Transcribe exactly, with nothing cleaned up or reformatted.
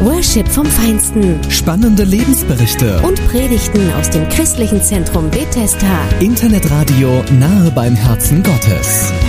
Worship vom Feinsten. Spannende Lebensberichte. Und Predigten aus dem christlichen Zentrum Bethesda. Internetradio nahe beim Herzen Gottes.